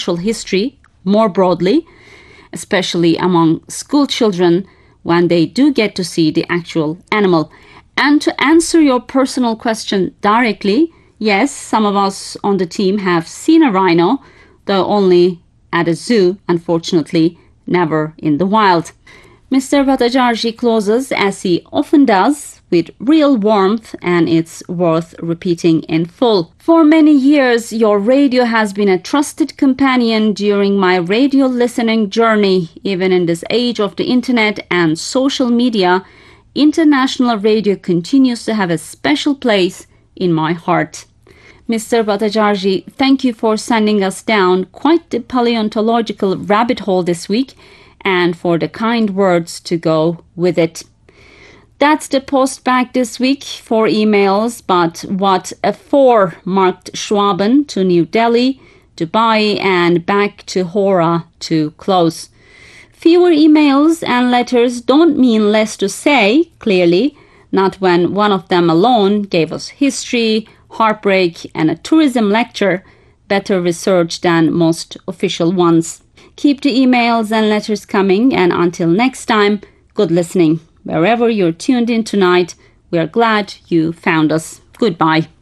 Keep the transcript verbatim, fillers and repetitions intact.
natural history more broadly, especially among school children when they do get to see the actual animal. And to answer your personal question directly, yes, some of us on the team have seen a rhino, though only at a zoo, unfortunately, never in the wild. Mister Bhattacharjee closes, as he often does, with real warmth, and it's worth repeating in full. For many years, your radio has been a trusted companion during my radio listening journey. Even in this age of the internet and social media, international radio continues to have a special place in my heart. Mister Bhattacharjee, thank you for sending us down quite the paleontological rabbit hole this week, and for the kind words to go with it. That's the post bag this week for emails, but what a four marked Schwaben to New Delhi, Dubai, and back to Hora to close. Fewer emails and letters don't mean less to say, clearly, not when one of them alone gave us history, heartbreak, and a tourism lecture, better researched than most official ones. Keep the emails and letters coming, and until next time, good listening. Wherever you're tuned in tonight, we are glad you found us. Goodbye.